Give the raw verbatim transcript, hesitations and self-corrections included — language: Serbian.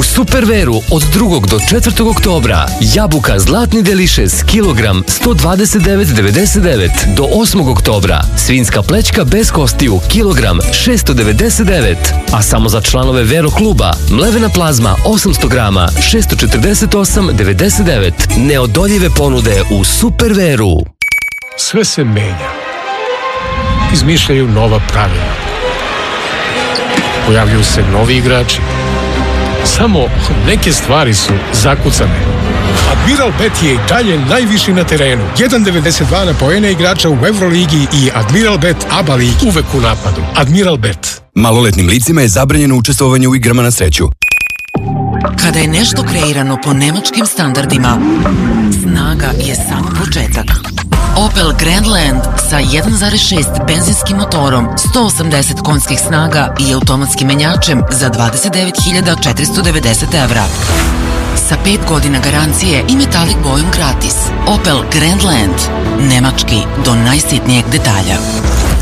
U Superveru od drugog do četvrtog oktobra jabuka Zlatni Delišes kilogram sto dvadeset devet devedeset devet. Do osmog oktobra svinjska plećka bez kostiju kilogram šesto devedeset devet. A samo za članove Vero kluba mlevena plazma osamsto grama šesto četrdeset osam devedeset devet. Neodoljive ponude u Superveru. Sve se menja. Izmišljaju nova pravila. Pojavljuju se novi igrači. Samo neke stvari su zakucane. Admiral Bet je i dalje najviši na terenu. jedan zarez devedeset dva na poene igrača u Euroligi i Admiral Bet A B A ligi. Uvek u napadu. Admiral Bet. Maloletnim licima je zabranjeno učestvovanje u igrama na sreću. Kada je nešto kreirano po nemačkim standardima, snaga je samo početak. Opel Grandland sa jedan zarez šest benzinskim motorom, sto osamdeset konjskih snaga i automatskim menjačem za dvadeset devet hiljada četiristo devedeset evra. Sa pet godina garancije i metalik bojom gratis. Opel Grandland. Nemački do najsitnijeg detalja.